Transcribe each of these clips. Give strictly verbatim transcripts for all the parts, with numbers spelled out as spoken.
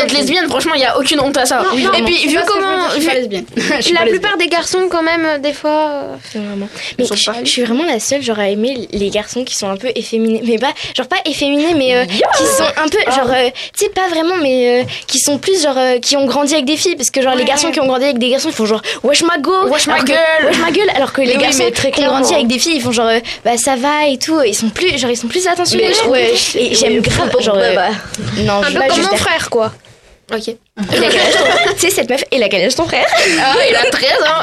être lesbienne, franchement, il y a aucune honte à ça. Non, oui, non, et puis vu comment, je suis pas lesbienne. La plupart des garçons, quand même, des fois. Vraiment. Mais je, je suis vraiment la seule, genre, à aimer les garçons qui sont un peu efféminés. Mais pas, genre, pas efféminés, mais euh, yeah qui sont un peu, genre, euh, tu sais, pas vraiment, mais euh, qui sont plus, genre, euh, qui ont grandi avec des filles. Parce que, genre, ouais. les garçons qui ont grandi avec des garçons, ils font genre, wesh ma go, wesh ma gueule, wesh ma gueule. Alors que les oui, garçons qui ont grandi avec des filles, ils font genre, euh, bah ça va et tout. Ils sont plus, genre, ils sont plus attentionnés. Mais, je trouve. ouais, et j'aime grave, genre, euh, bah, non, un peu comme mon frère, quoi. Ok. Et la quel âge ton... Tu sais, cette meuf, et la quel âge ton frère? Ah, il a treize ans.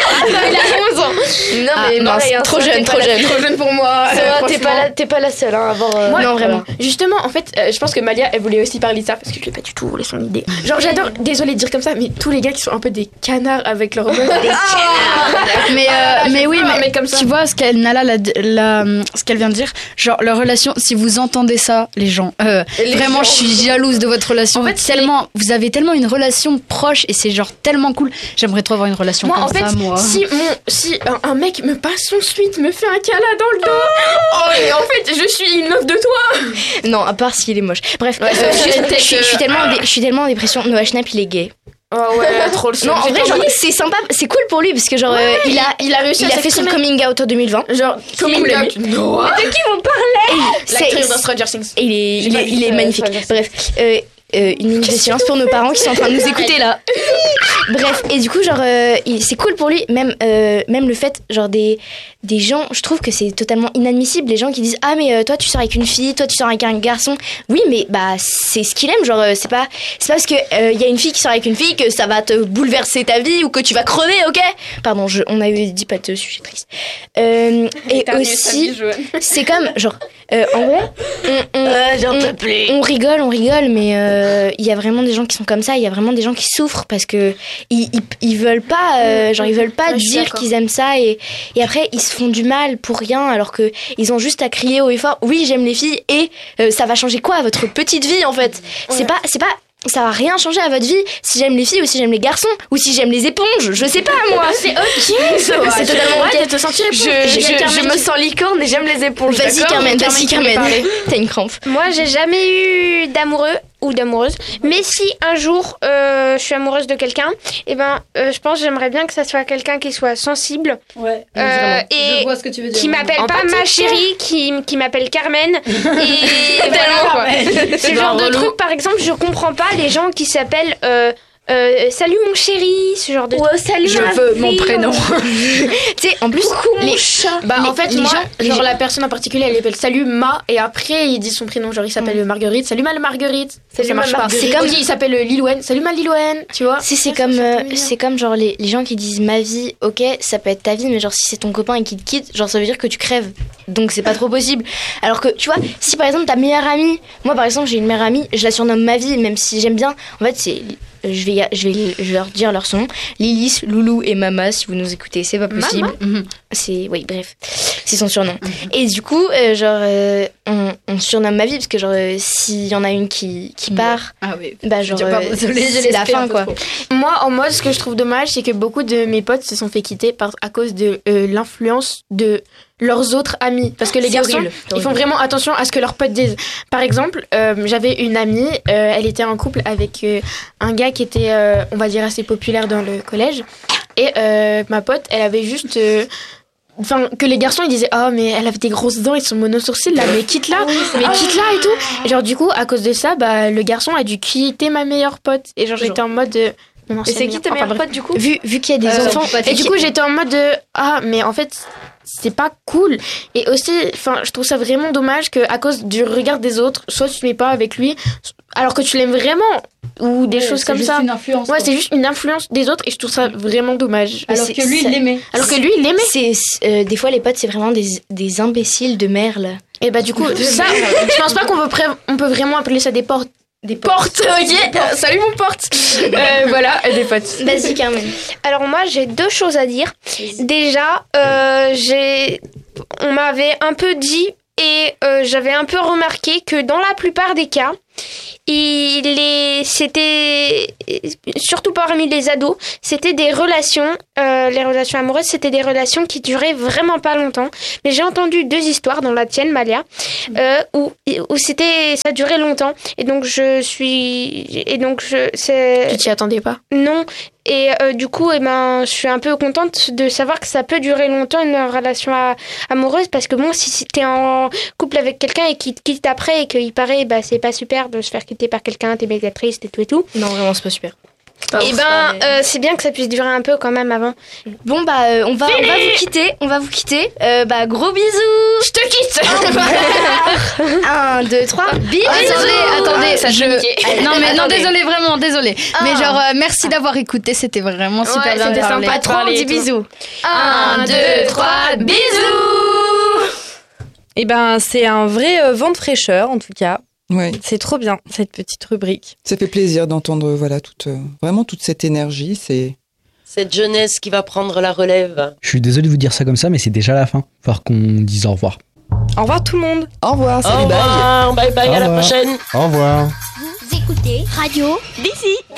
Il a onze ans. Non, ah, mais non, pareil, trop ça, jeune, trop jeune. Trop jeune pour moi. Euh, t'es pas, la, t'es pas la seule hein, à avoir. Euh... Moi, non, vraiment. Voilà. Justement, en fait, euh, je pense que Malia, elle voulait aussi parler de ça parce que je l'ai pas du tout voulu son idée. Genre, j'adore, désolée de dire comme ça, mais tous les gars qui sont un peu des canards avec leur meuf. Des canards. Mais, euh, mais oui, mais comme ça. Tu vois ce qu'elle, Nala, la, la, ce qu'elle vient de dire, genre, leur relation, si vous entendez ça, les gens, euh, les vraiment, gens. Je suis jalouse de votre relation. En fait, tellement, vous avez tellement une relation proche et c'est genre tellement cool. J'aimerais trop avoir une relation moi, comme en fait, ça, moi. Si, mon, si un, un mec me passe son suite, me fait un câlin dans le dos, oh, et en fait, je suis une meuf de toi. Non, à part s'il est moche. Bref, ouais, euh, je, je, je, je, suis tellement ah. dé, je suis tellement en dépression. Noah Schnapp, il est gay. Oh ouais, trop le Non, en vrai, genre, c'est sympa, c'est cool pour lui parce que genre ouais, euh, il a il a réussi il à a fait son coming out en deux mille vingt. Genre coming out. Noah. De qui vous parlez? L'actrice de Stranger Things. Il est il est, il est magnifique. Bref, euh, euh, une minute de silence pour nos parents qui sont en train de nous écouter là. Bref, et du coup genre euh, il, c'est cool pour lui, même euh, même le fait genre des des gens, je trouve que c'est totalement inadmissible les gens qui disent ah mais euh, toi tu sors avec une fille, toi tu sors avec un garçon. Oui, mais bah c'est ce qu'il aime, genre euh, c'est pas c'est pas parce que il euh, y a une fille qui sort avec une fille que ça va te bouleverser ta vie ou que tu vas crever, OK? Pardon, je, on a eu dit pas de sujet triste. Euh, et aussi vie, c'est comme genre euh, en vrai on on, euh, on, on rigole, on rigole mais il euh, y a vraiment des gens qui sont comme ça, il y a vraiment des gens qui souffrent parce que ils ils, ils veulent pas euh, genre ils veulent pas ouais, dire qu'ils aiment ça et et après ils se font du mal pour rien alors que ils ont juste à crier haut et fort oui j'aime les filles et euh, ça va changer quoi à votre petite vie en fait. Ouais. C'est pas c'est pas ça va rien changer à votre vie si j'aime les filles ou si j'aime les garçons ou si j'aime les éponges, je sais pas moi. C'est ok, c'est, c'est totalement ok de te sentir je, je, je, je me sens licorne et j'aime les éponges. Vas-y Carmen, vas-y Carmen, t'as une crampe. Moi j'ai jamais eu d'amoureux ou d'amoureuse, mais si un jour euh, je suis amoureuse de quelqu'un, et ben euh, je pense que j'aimerais bien que ça soit quelqu'un qui soit sensible, ouais, euh, et je vois ce que tu veux dire. Qui m'appelle en pas ma chérie, qui qui m'appelle Carmen. Et voilà quoi. Ce genre de truc, par exemple, je comprends pas les gens qui s'appellent euh, Euh, salut mon chéri, ce genre de ouais, salut je veux mon prénom. Tu sais, en plus, coucou les, mon chat. Bah les, en fait, les moi, gens, genre les... la personne en particulier, elle appelle salut Ma et après il dit son prénom, genre il s'appelle mmh. Marguerite. Salut ma Marguerite. Ça, ça marche pas. C'est comme il s'appelle Lilwen. Salut ma Lilwen, tu vois. Si c'est ça, comme euh, c'est comme genre les, les gens qui disent ma vie, OK, ça peut être ta vie mais genre si c'est ton copain et qu'il te quitte, genre ça veut dire que tu crèves. Donc c'est pas trop possible. Alors que tu vois, si par exemple ta meilleure amie, moi par exemple, j'ai une meilleure amie, je la surnomme ma vie même si j'aime bien. En fait, c'est Je vais, je, vais, je vais leur dire leur nom. Lilith, Loulou et Mama, si vous nous écoutez, c'est pas possible. Mm-hmm. C'est, oui, bref, c'est son surnom. Mm-hmm. Et du coup, euh, genre, euh, on, on surnomme ma vie parce que, genre, euh, s'il y en a une qui, qui part, ah oui. bah, genre, euh, désolée, c'est la fin, quoi. Moi, en mode, ce que je trouve dommage, c'est que beaucoup de mes potes se sont fait quitter par, à cause de euh, l'influence de leurs autres amis, parce que les c'est garçons horrible, ils font vraiment attention à ce que leurs potes disent. Par exemple, euh, j'avais une amie, euh, elle était en couple avec euh, un gars qui était euh, on va dire assez populaire dans le collège et euh, ma pote elle avait juste euh, enfin que les garçons ils disaient oh mais elle avait des grosses dents et son monosourcil là mais quitte là mais quitte là et tout et genre du coup à cause de ça bah le garçon a dû quitter ma meilleure pote et genre j'étais en mode euh, et c'est qui ta meilleure enfin, pote du coup vu, vu qu'il y a des euh, enfants et du coup j'étais en mode de ah mais en fait c'est pas cool et aussi enfin je trouve ça vraiment dommage que à cause du regard des autres soit tu te mets pas avec lui alors que tu l'aimes vraiment ou des ouais, choses comme ça. C'est juste une influence. Ouais, quoi. C'est juste une influence des autres et je trouve ça vraiment dommage. Alors que lui, il l'aimait. Alors que lui, il l'aimait. C'est, euh, des fois, les potes, c'est vraiment des, des imbéciles de merle. Et bah, du coup, ça, je pense pas qu'on peut, pré- on peut vraiment appeler ça des portes. Des portes, ok. Portes. Salut mon porte. euh, voilà, des potes. Vas-y, Carmen. Alors moi, j'ai deux choses à dire. Vas-y. Déjà, euh, j'ai, on m'avait un peu dit et euh, j'avais un peu remarqué que dans la plupart des cas, il est, c'était surtout parmi les ados, c'était des relations, euh, les relations amoureuses, c'était des relations qui duraient vraiment pas longtemps. Mais j'ai entendu deux histoires, dont la tienne, Malia, euh, où où c'était, ça durait longtemps. Et donc je suis, et donc je, c'est. Tu t'y attendais pas? Non. Et euh, du coup, eh ben, je suis un peu contente de savoir que ça peut durer longtemps une relation à, amoureuse, parce que bon, si, si t'es en couple avec quelqu'un et qu'il te quitte après et qu'il paraît, bah c'est pas super de se faire quitter par quelqu'un, t'es méga triste et tout et tout. Non, vraiment, c'est pas super. Et ben, mais... euh, c'est bien que ça puisse durer un peu quand même avant. Bon bah, euh, on va, on va vous quitter, on va vous quitter. Euh, bah, gros bisous. Je te quitte. Un, deux, trois. Bisous. Attendez, attendez, ça je. je... Non mais non, désolé, vraiment, désolé. Ah. Mais genre, euh, merci d'avoir écouté, c'était vraiment super ouais, bien de parler. Sympa, trop, on dit bisous. Un, deux, trois, bisous. Et ben, c'est un vrai euh, vent de fraîcheur en tout cas. Ouais. C'est trop bien, cette petite rubrique. Ça fait plaisir d'entendre voilà, toute, euh, vraiment toute cette énergie. C'est... Cette jeunesse qui va prendre la relève. Je suis désolé de vous dire ça comme ça, mais c'est déjà la fin. Il va falloir qu'on dise au revoir. Au revoir tout le monde. Au revoir, salut, au revoir, bye bye, bye, Au à revoir. la prochaine. Au revoir. Vous écoutez Radio D'ici.